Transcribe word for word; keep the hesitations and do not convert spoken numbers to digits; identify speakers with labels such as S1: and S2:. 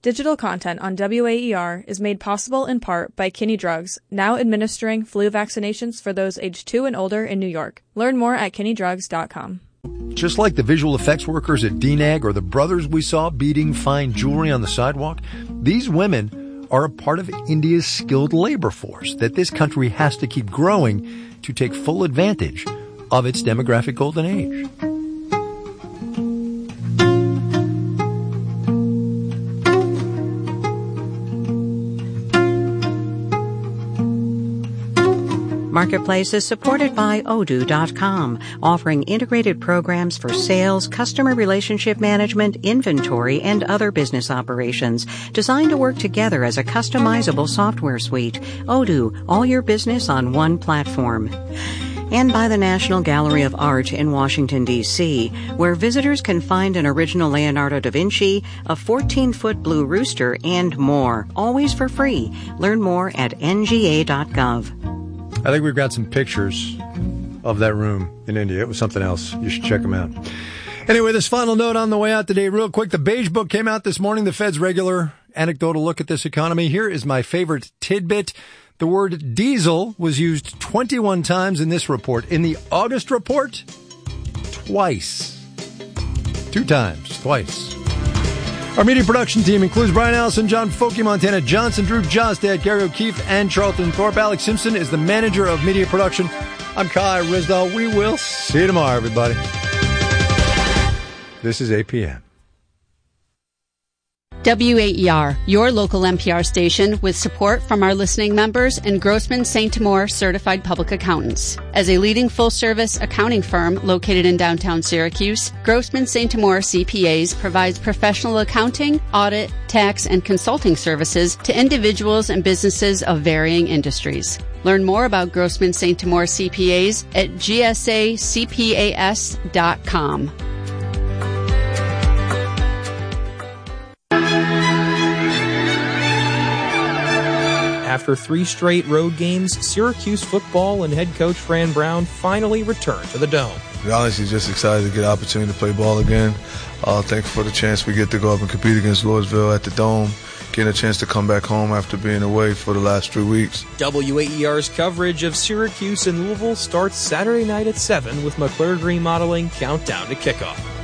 S1: Digital content on W A E R is made possible in part by Kinney Drugs, now administering flu vaccinations for those aged two and older in New York. Learn more at kinney drugs dot com.
S2: Just like the visual effects workers at D NAG or the brothers we saw beating fine jewelry on the sidewalk, these women are a part of India's skilled labor force that this country has to keep growing to take full advantage of its demographic golden age.
S3: Marketplace is supported by Odoo dot com, offering integrated programs for sales, customer relationship management, inventory, and other business operations, designed to work together as a customizable software suite. Odoo, all your business on one platform. And by the National Gallery of Art in Washington, D C, where visitors can find an original Leonardo da Vinci, a fourteen-foot blue rooster, and more, always for free. Learn more at N G A dot gov.
S2: I think we've got some pictures of that room in India. It was something else. You should check them out. Anyway, this final note on the way out today, real quick. The Beige Book came out this morning, the Fed's regular anecdotal look at this economy. Here is my favorite tidbit. The word diesel was used twenty-one times in this report. In the August report, twice. Two times, twice. Our media production team includes Brian Allison, John Folke, Montana Johnson, Drew Jostad, Gary O'Keefe, and Charlton Thorpe. Alex Simpson is the manager of media production. I'm Kai Rizdal. We will see you tomorrow, everybody. This is A P M.
S4: W A E R, your local N P R station with support from our listening members and Grossman Saint Amour certified public accountants. As a leading full-service accounting firm located in downtown Syracuse, Grossman Saint Amour C P As provides professional accounting, audit, tax, and consulting services to individuals and businesses of varying industries. Learn more about Grossman Saint Amour C P As at G S A C P A S dot com.
S5: After three straight road games, Syracuse football and head coach Fran Brown finally returned to the Dome.
S6: To be honest, just excited to get an opportunity to play ball again. Uh, thankful for the chance we get to go up and compete against Louisville at the Dome, getting a chance to come back home after being away for the last three weeks.
S5: W A E R's coverage of Syracuse and Louisville starts Saturday night at seven with McClure Remodeling Countdown to Kickoff.